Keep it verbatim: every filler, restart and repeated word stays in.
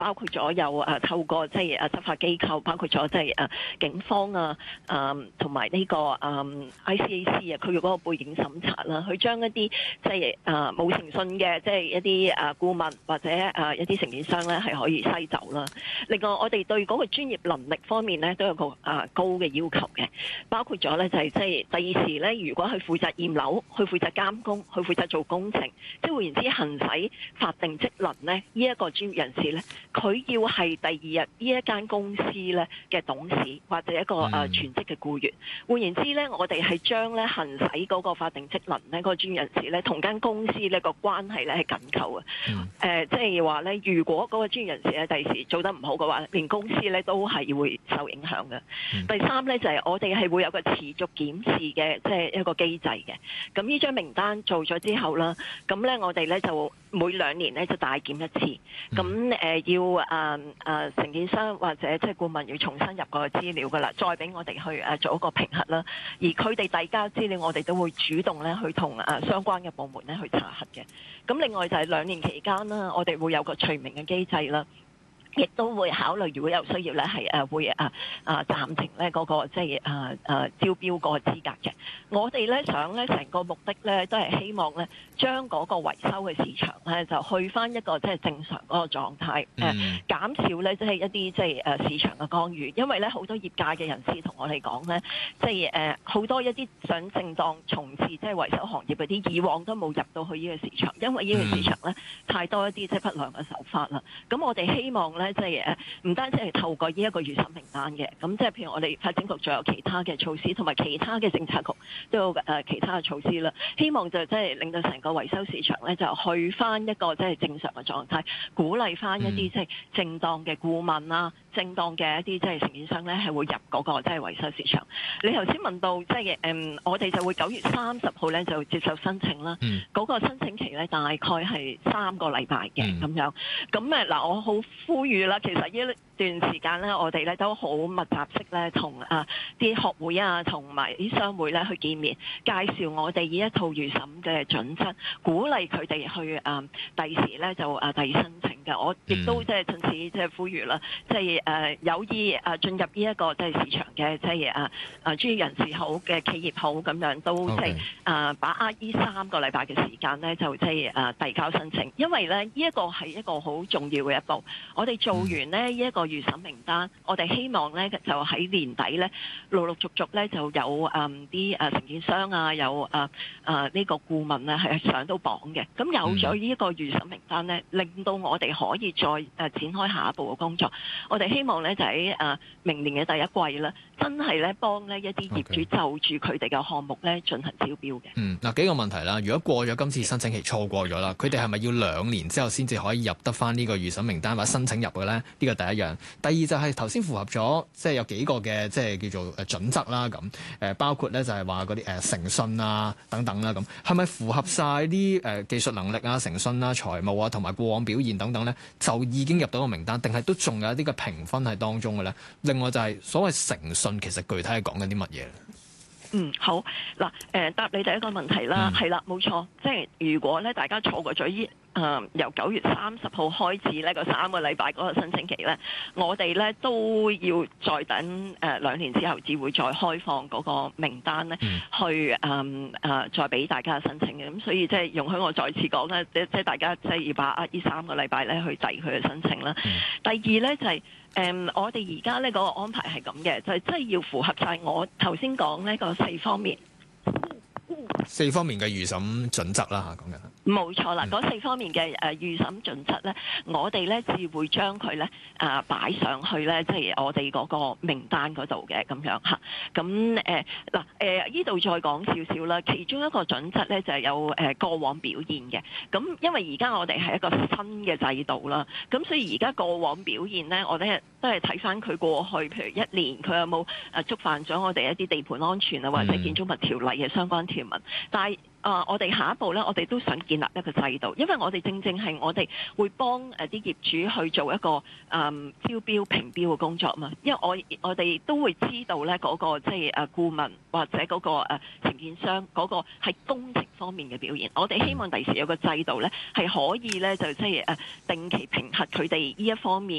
包括咗有誒透過即係誒執法機構，包括咗即係誒警方啊，誒同埋呢個誒 I C A C 啊，佢嘅嗰個背景審查啦，去將一啲即係誒冇誠信嘅即係一啲誒顧問或者誒一啲承建商咧係可以篩走啦。另外，我哋對嗰個專業能力方面咧都有個誒高嘅要求嘅，包括咗咧就係即係第二時咧，如果去負責驗樓、去負責監工、去負責做工程，即係換言之行使法定職能咧，呢一個專業人士咧。佢要係第二日呢一間公司咧嘅董事或者一個誒全職嘅僱員。換言之咧，我哋係將咧行使嗰個法定職能咧，嗰個專業人士咧同間公司咧個關係咧係緊扣嘅。誒、嗯呃，即係話咧，如果嗰個專業人士咧第時做得唔好嘅話，連公司咧都係會受影響嘅。嗯、第三咧就係、是、我哋係會有個持續檢視嘅，即係一個機制嘅。咁呢張名單做咗之後啦，咁咧我哋咧就每兩年咧就大檢一次。咁誒、呃、要誒誒承建商或者即係顧問要重新入個資料噶啦，再俾我哋去誒做一個評核啦。而佢哋遞交資料，我哋都會主動咧去同誒相關嘅部門咧去查核嘅。咁另外就係兩年期間啦，我哋會有個除名嘅機制啦。亦都會考慮，如果有需要咧，係誒會誒誒暫停咧嗰個即係誒誒招標個資格嘅。我哋咧想咧成個目的咧都係希望咧將嗰個維修嘅市場咧就去返一個即係正常嗰個狀態，誒、嗯、減少咧即係一啲即係誒市場嘅干預。因為咧好多業界嘅人士同我哋講咧，即係誒好多一啲想正當從事即係維修行業嗰啲，以往都冇入到去呢個市場，因為呢個市場咧太多一啲即係不良嘅手法啦。咁我哋希望咧即係誒，唔單止係透過呢一個預審名單嘅，咁即係譬如我哋發展局仲有其他嘅措施，同埋其他嘅政策局都有誒其他嘅措施啦。希望就即係令到成個維修市場咧就去翻一個即係正常嘅狀態，鼓勵翻一啲即係正當嘅顧問啦、正當嘅一啲即係承建商咧係會入嗰個即係維修市場。你頭先問到即係誒，我哋就會九月三十號咧就接受申請啦。嗯，嗰個申請期咧大概係三個禮拜嘅咁樣。咁誒嗱，我好呼籲啦，其實呢段時間咧，我哋咧都好密集式咧，同啊啲學會啊，同埋啲商會咧去見面，介紹我哋呢一套預審嘅準則，鼓勵佢哋去誒第時咧就誒遞申請嘅。我亦都即係趁此即係呼籲啦，即係誒有意誒進入呢一個即係市場嘅即係誒誒專業人士好嘅企業好咁樣，都即係誒把握呢三個禮拜嘅時間咧，就即係誒遞交申請，因為咧呢一個係一個好重要嘅一步。我哋做完咧呢一個預審名單，我哋希望咧就喺年底咧陸陸續續咧就有誒啲誒承建商啊，有誒誒呢個顧問咧係上到榜嘅。咁有咗呢一個預審名單咧，令到我哋可以再誒展開下一步嘅工作。我哋希望咧就喺誒明年嘅第一季啦，真係咧幫呢一啲業主就住佢哋嘅項目咧進行招標嘅。 嗯，嗱幾個問題啦。如果過咗今次申請期錯過咗啦，佢哋係咪要兩年之後先至可以入得返呢個預審名單或者申請入嘅咧？呢個第一樣。第二就係頭先符合咗，即係有幾個嘅即係叫做誒準則啦。咁誒包括咧就係話嗰啲誒誠信啊等等啦。咁係咪符合晒啲誒技術能力啊、誠信啊、財務啊同埋過往表現等等咧，就已經入到個名單？定係都仲有一啲嘅評分喺當中嘅咧？另外就係所謂誠信，其實具體係講緊啲乜嘢？ 嗯，好嗱，誒、呃、答你第一個問題啦，係啦、嗯，冇錯，即係如果咧大家錯過咗依誒由九月三十號開始呢個三個禮拜嗰個申請期咧，我哋咧都要再等誒、呃、兩年之後至會再開放嗰個名單咧，嗯、去誒誒、呃、再俾大家申請嘅。咁所以即係容許我再次講咧，即即係大家即係要把握呢三個禮拜咧去遞佢嘅申請啦。嗯、第二咧就係、是。誒、嗯，我哋而家呢嗰個安排係咁嘅，就係真係要符合晒我頭先講呢個四方面， 四方面嘅預審準則啦嚇，講緊。冇錯啦，嗰、嗯、四方面嘅誒預審準則咧，我哋咧至會將佢咧啊擺上去咧，即、就、係、是、我哋嗰個名單嗰度嘅咁樣嚇。咁誒嗱誒呢度再講少少啦，其中一個準則咧就係、是、有誒、呃、過往表現嘅。咁因為而家我哋係一個新嘅制度啦，咁所以而家過往表現咧，我哋都係睇翻佢過去，譬如一年佢有冇誒觸犯咗我哋一啲地盤安全啊，或者建築物條例嘅相關條文，但係啊、呃，我哋下一步咧，我哋都想建立一個制度，因為我哋正正係我哋會幫誒啲業主去做一個誒、嗯、招標評標嘅工作嘛。因為我我哋都會知道咧嗰、那個即係誒顧問或者嗰、那個誒、呃、承建商嗰個係工程方面嘅表現。我哋希望第時有個制度咧係可以咧就即係誒定期評核佢哋呢一方面。